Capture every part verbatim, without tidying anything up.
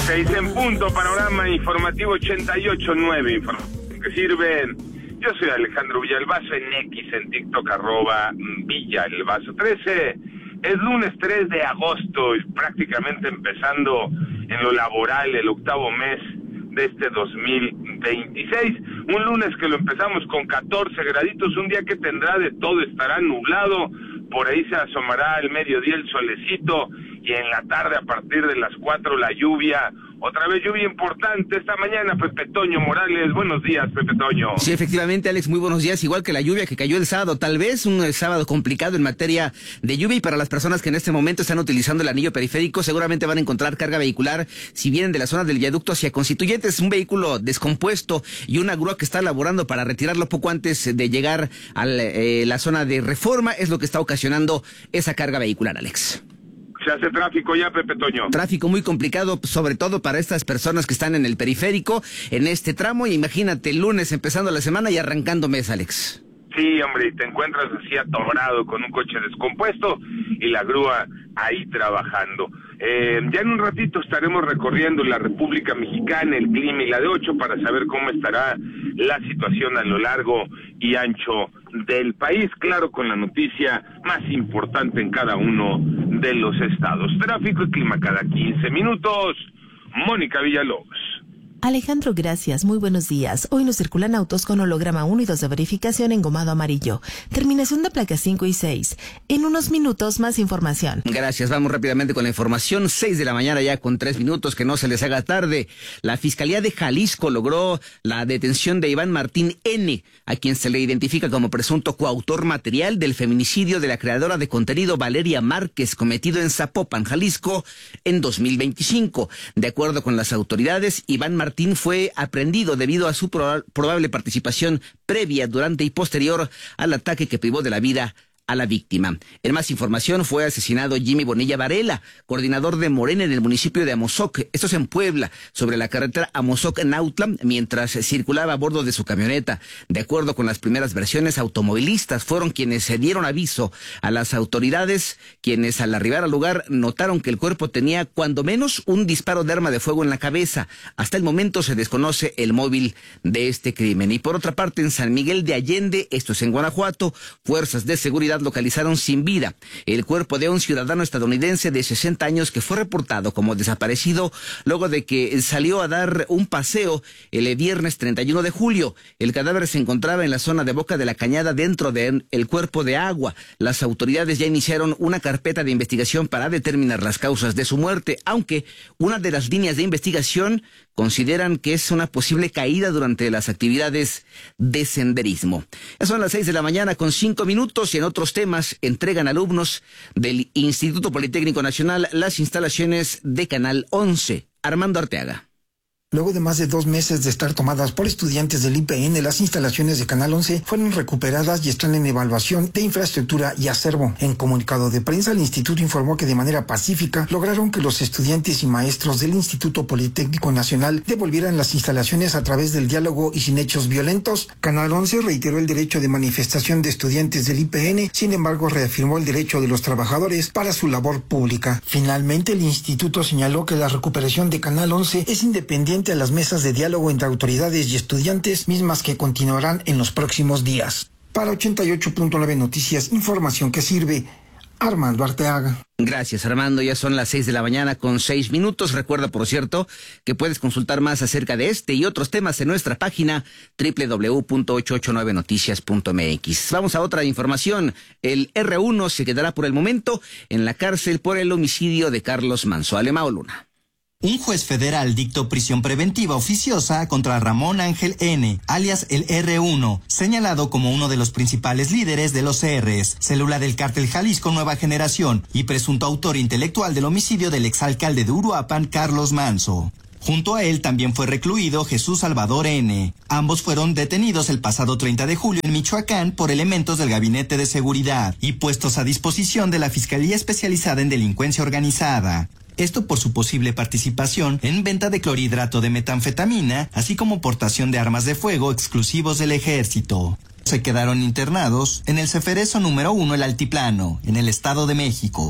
Seis en punto, panorama informativo ochenta y ocho nueve, información que sirven. Yo soy Alejandro Villalbazo, en X, en TikTok, arroba Villalbazo trece. Es lunes tres de agosto y prácticamente empezando en lo laboral el octavo mes de este dos mil veintiséis. Un lunes que lo empezamos con catorce graditos, un día que tendrá de todo, estará nublado, por ahí se asomará al mediodía el solecito y en la tarde a partir de las cuatro la lluvia. Otra vez lluvia importante esta mañana. Pepe Toño Morales, buenos días, Pepe Toño. Sí, efectivamente, Alex, muy buenos días. Igual que la lluvia que cayó el sábado, tal vez un sábado complicado en materia de lluvia, y para las personas que en este momento están utilizando el anillo periférico seguramente van a encontrar carga vehicular si vienen de la zona del viaducto hacia Constituyentes, un vehículo descompuesto y una grúa que está laborando para retirarlo poco antes de llegar a la, eh, la zona de Reforma, es lo que está ocasionando esa carga vehicular, Alex. Se hace tráfico ya, Pepe Toño. Tráfico muy complicado, sobre todo para estas personas que están en el periférico, en este tramo. Y imagínate, el lunes empezando la semana y arrancando mes, Alex. Sí, hombre, y te encuentras así atorado con un coche descompuesto y la grúa ahí trabajando. Eh, ya en un ratito estaremos recorriendo la República Mexicana, el clima y la de ocho para saber cómo estará la situación a lo largo y ancho del país, claro, con la noticia más importante en cada uno de los estados. Tráfico y clima cada quince minutos. Mónica Villalobos. Alejandro, gracias. Muy buenos días. Hoy nos circulan autos con holograma uno y dos de verificación engomado amarillo. Terminación de placas cinco y seis. En unos minutos, más información. Gracias. Vamos rápidamente con la información. seis de la mañana ya con tres minutos, que no se les haga tarde. La Fiscalía de Jalisco logró la detención de Iván Martín N., a quien se le identifica como presunto coautor material del feminicidio de la creadora de contenido Valeria Márquez, cometido en Zapopan, Jalisco, en dos mil veinticinco. De acuerdo con las autoridades, Iván Martín Martín fue aprehendido debido a su proba- probable participación previa, durante y posterior al ataque que privó de la vida a la víctima. En más información, fue asesinado Jimmy Bonilla Varela, coordinador de Morena en el municipio de Amozoc, esto es en Puebla, sobre la carretera Amozoc-Nautla, mientras circulaba a bordo de su camioneta. De acuerdo con las primeras versiones, automovilistas fueron quienes se dieron aviso a las autoridades, quienes al arribar al lugar notaron que el cuerpo tenía cuando menos un disparo de arma de fuego en la cabeza. Hasta el momento se desconoce el móvil de este crimen. Y por otra parte, en San Miguel de Allende, esto es en Guanajuato, fuerzas de seguridad localizaron sin vida el cuerpo de un ciudadano estadounidense de sesenta años que fue reportado como desaparecido luego de que salió a dar un paseo el viernes treinta y uno de julio. El cadáver se encontraba en la zona de Boca de la Cañada, dentro del cuerpo de agua. Las autoridades ya iniciaron una carpeta de investigación para determinar las causas de su muerte, aunque una de las líneas de investigación consideran que es una posible caída durante las actividades de senderismo. Ya son las seis de la mañana con cinco minutos y en otros temas entregan alumnos del Instituto Politécnico Nacional las instalaciones de Canal once. Armando Arteaga. Luego de más de dos meses de estar tomadas por estudiantes del I P N, las instalaciones de Canal once fueron recuperadas y están en evaluación de infraestructura y acervo. En comunicado de prensa, el instituto informó que de manera pacífica lograron que los estudiantes y maestros del Instituto Politécnico Nacional devolvieran las instalaciones a través del diálogo y sin hechos violentos. Canal once reiteró el derecho de manifestación de estudiantes del I P N, sin embargo reafirmó el derecho de los trabajadores para su labor pública. Finalmente, el instituto señaló que la recuperación de Canal once es independiente a las mesas de diálogo entre autoridades y estudiantes, mismas que continuarán en los próximos días. Para ochenta y ocho punto nueve Noticias, información que sirve. Armando Arteaga. Gracias, Armando. Ya son las seis de la mañana con seis minutos. Recuerda, por cierto, que puedes consultar más acerca de este y otros temas en nuestra página doble u doble u doble u punto ochocientos ochenta y nueve noticias punto m x. Vamos a otra información. El erre uno se quedará por el momento en la cárcel por el homicidio de Carlos Manso. Alemao Luna. Un juez federal dictó prisión preventiva oficiosa contra Ramón Ángel N., alias el erre uno, señalado como uno de los principales líderes de los C Rs, célula del cártel Jalisco Nueva Generación y presunto autor intelectual del homicidio del exalcalde de Uruapan, Carlos Manso. Junto a él también fue recluido Jesús Salvador N. Ambos fueron detenidos el pasado treinta de julio en Michoacán por elementos del Gabinete de Seguridad y puestos a disposición de la Fiscalía Especializada en Delincuencia Organizada. Esto por su posible participación en venta de clorhidrato de metanfetamina, así como portación de armas de fuego exclusivos del ejército. Se quedaron internados en el Ceferezo número uno El Altiplano, en el Estado de México.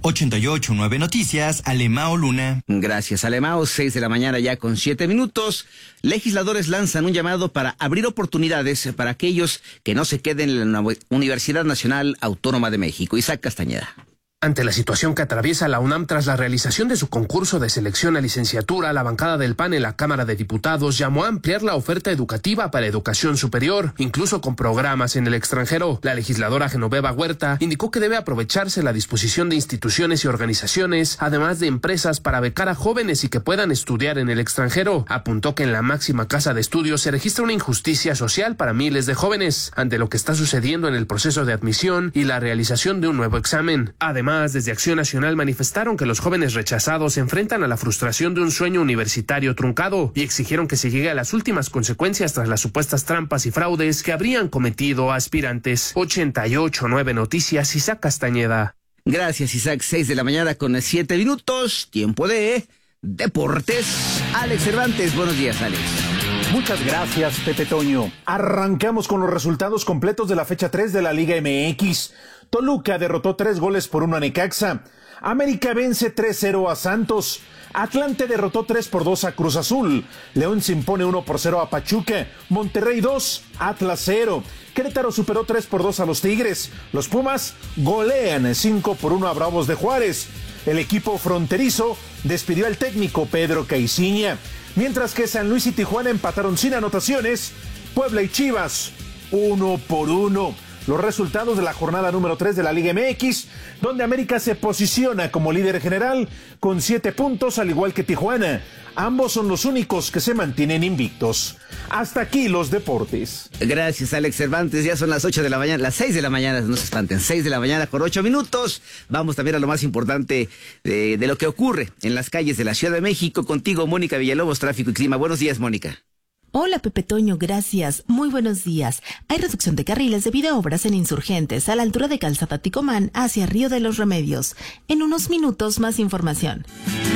ochenta y ocho punto nueve Noticias, Alemao Luna. Gracias, Alemao. Seis de la mañana ya con siete minutos. Legisladores lanzan un llamado para abrir oportunidades para aquellos que no se queden en la Universidad Nacional Autónoma de México. Isaac Castañeda. Ante la situación que atraviesa la UNAM tras la realización de su concurso de selección a licenciatura, la bancada del P A N en la Cámara de Diputados llamó a ampliar la oferta educativa para educación superior, incluso con programas en el extranjero. La legisladora Genoveva Huerta indicó que debe aprovecharse la disposición de instituciones y organizaciones, además de empresas, para becar a jóvenes y que puedan estudiar en el extranjero. Apuntó que en la máxima casa de estudios se registra una injusticia social para miles de jóvenes, ante lo que está sucediendo en el proceso de admisión y la realización de un nuevo examen. Además, desde Acción Nacional manifestaron que los jóvenes rechazados se enfrentan a la frustración de un sueño universitario truncado y exigieron que se llegue a las últimas consecuencias tras las supuestas trampas y fraudes que habrían cometido aspirantes. ochenta y ocho punto nueve Noticias, Isaac Castañeda. Gracias, Isaac. Seis de la mañana con siete minutos. Tiempo de deportes. Alex Cervantes. Buenos días, Alex. Muchas gracias, Pepe Toño. Arrancamos con los resultados completos de la fecha tres de la Liga M X. Toluca derrotó tres goles por uno a Necaxa. América vence tres cero a Santos. Atlante derrotó tres por dos a Cruz Azul. León se impone uno por cero a Pachuca. Monterrey dos, Atlas cero. Querétaro superó tres por dos a los Tigres. Los Pumas golean cinco por uno a Bravos de Juárez. El equipo fronterizo despidió al técnico Pedro Caiciña. Mientras que San Luis y Tijuana empataron sin anotaciones. Puebla y Chivas, uno por uno. Los resultados de la jornada número tres de la Liga M X, donde América se posiciona como líder general con siete puntos, al igual que Tijuana. Ambos son los únicos que se mantienen invictos. Hasta aquí los deportes. Gracias, Alex Cervantes. Ya son las ocho de la mañana, las seis de la mañana, no se espanten, seis de la mañana con ocho minutos. Vamos también a lo más importante de, de lo que ocurre en las calles de la Ciudad de México. Contigo, Mónica Villalobos, Tráfico y Clima. Buenos días, Mónica. Hola, Pepe Toño, gracias. Muy buenos días. Hay reducción de carriles debido a obras en Insurgentes, a la altura de Calzada Ticomán, hacia Río de los Remedios. En unos minutos, más información.